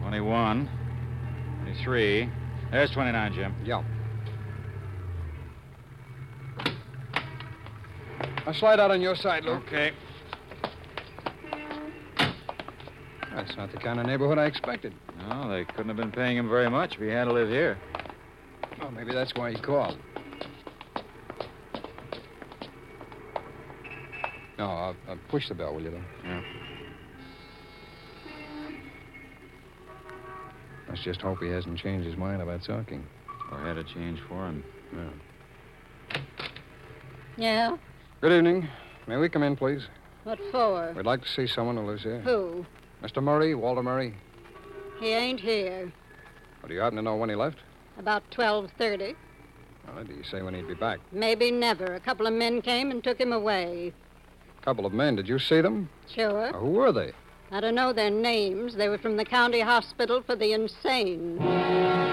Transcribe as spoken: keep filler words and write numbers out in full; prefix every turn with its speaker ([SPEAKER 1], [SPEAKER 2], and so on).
[SPEAKER 1] twenty-one. twenty-three. There's twenty-nine, Jim.
[SPEAKER 2] Yeah. I'll slide out on your side, Luke.
[SPEAKER 1] Okay.
[SPEAKER 2] That's not the kind of neighborhood I expected.
[SPEAKER 1] No, they couldn't have been paying him very much if he had to live here.
[SPEAKER 2] Well, maybe that's why he called. No, I'll, I'll push the bell, will you, though?
[SPEAKER 1] Yeah.
[SPEAKER 2] Let's just hope he hasn't changed his mind about talking.
[SPEAKER 1] Or had a change for him.
[SPEAKER 2] Yeah.
[SPEAKER 3] Yeah?
[SPEAKER 2] Good evening. May we come in, please?
[SPEAKER 3] What for?
[SPEAKER 2] We'd like to see someone who lives here.
[SPEAKER 3] Who?
[SPEAKER 2] Mister Murray, Walter Murray.
[SPEAKER 3] He ain't here.
[SPEAKER 2] Well, do you happen to know when he left?
[SPEAKER 3] About twelve thirty.
[SPEAKER 2] Well, do you say when he'd be back?
[SPEAKER 3] Maybe never. A couple of men came and took him away.
[SPEAKER 2] A couple of men. Did you see them?
[SPEAKER 3] Sure.
[SPEAKER 2] Now, who were they?
[SPEAKER 3] I don't know their names. They were from the county hospital for the insane.